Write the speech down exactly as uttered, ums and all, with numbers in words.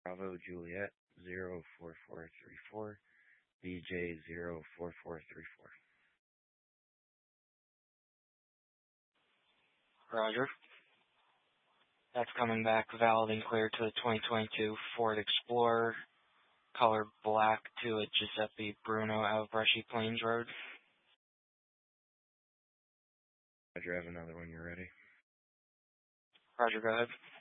Bravo Juliet zero four four three four, B J zero four four three four. Roger. That's coming back valid and clear to the twenty twenty-two Ford Explorer, color black, to a Giuseppe Bruno out of Brushy Plains Road. Roger, I have another one. You ready? Roger, go ahead.